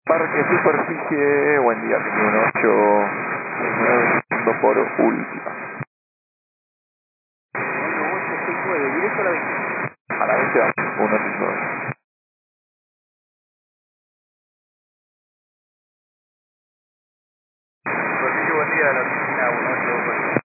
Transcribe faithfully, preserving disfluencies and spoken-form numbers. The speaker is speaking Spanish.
Parque Superficie, buen día, uno ocho nueve por última. uno ocho seis nueve, directo a la veinte. A la veinte vamos, uno seis nueve. Superficie, buen día, la oficina uno ocho dos.